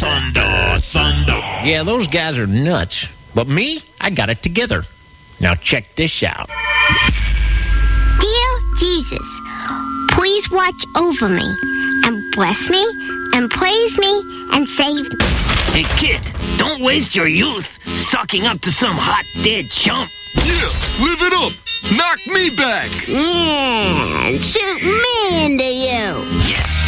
Thunder, thunder. Yeah, those guys are nuts. But me, I got it together. Now check this out. Dear Jesus, please watch over me and bless me and praise me and save me. Hey, kid, don't waste your youth sucking up to some hot dead chump. Yeah, live it up. Knock me back. Yeah, and shoot me into you. Yeah.